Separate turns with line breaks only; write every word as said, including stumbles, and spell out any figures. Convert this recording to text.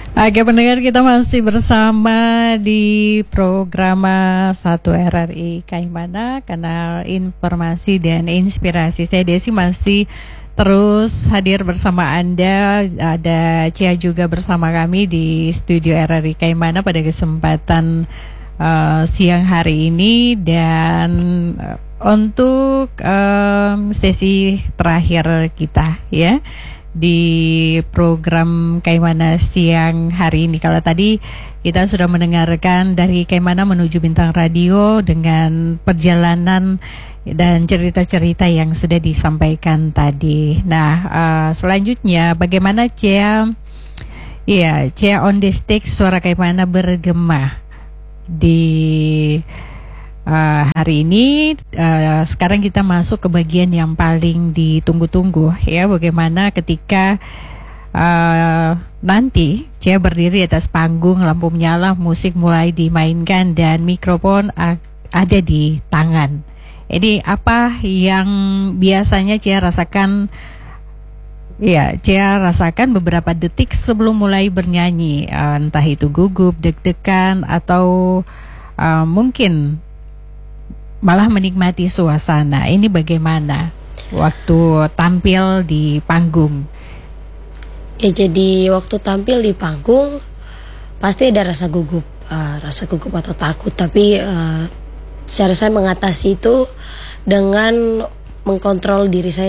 Oke pendengar, kita masih bersama di program satu R R I Kaimana, kanal informasi dan inspirasi. Saya Desi masih terus hadir bersama Anda. Ada Cia juga bersama kami di studio R R I Kaimana pada kesempatan uh, siang hari ini. Dan uh, untuk um, sesi terakhir kita ya di program Kaimana siang hari ini. Kalau tadi kita sudah mendengarkan dari Kaimana menuju Bintang Radio dengan perjalanan dan cerita-cerita yang sudah disampaikan tadi. Nah, uh, selanjutnya bagaimana Cia? Iya, Cia on the stage, suara Kaimana bergema di Uh, hari ini. Uh, sekarang kita masuk ke bagian yang paling ditunggu-tunggu ya, bagaimana ketika uh, nanti Cia berdiri atas panggung, lampu menyala, musik mulai dimainkan dan mikrofon uh, ada di tangan. Ini apa yang biasanya Cia rasakan? Ya, Cia rasakan beberapa detik sebelum mulai bernyanyi, uh, entah itu gugup, deg-degan, atau uh, mungkin malah menikmati suasana. Ini bagaimana waktu tampil di panggung?
Ya, jadi waktu tampil di panggung pasti ada rasa gugup, uh, rasa gugup atau takut. Tapi uh, cara saya mengatasi itu dengan mengkontrol diri saya